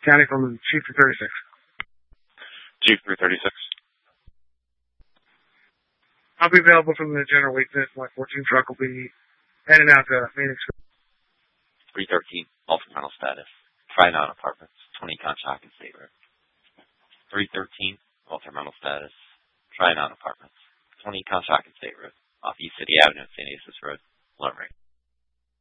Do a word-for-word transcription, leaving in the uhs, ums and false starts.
County from Chief for thirty-six. Chief for thirty-six. I'll be available from the general weakness. My fourteen truck will be heading out to Phoenix. three thirteen, altered rental status. Tri-Nine Apartments, twenty Conshohocken State Road. three thirteen, altered rental status. Tri-Nine Apartments, twenty Conshohocken State Road, off East City Avenue and Saint Asaph's Road, Limerick.